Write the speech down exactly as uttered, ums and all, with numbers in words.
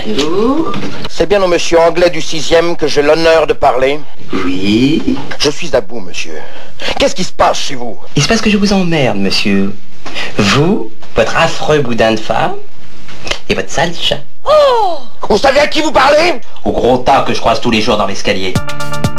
Allô? C'est bien au monsieur anglais du sixième que j'ai l'honneur de parler? Oui? Je suis à bout, monsieur. Qu'est-ce qui se passe chez vous? Il se passe que je vous emmerde, monsieur. Vous, votre affreux boudin de femme, et votre sale chat. Oh! Vous savez à qui vous parlez? Au gros tas que je croise tous les jours dans l'escalier.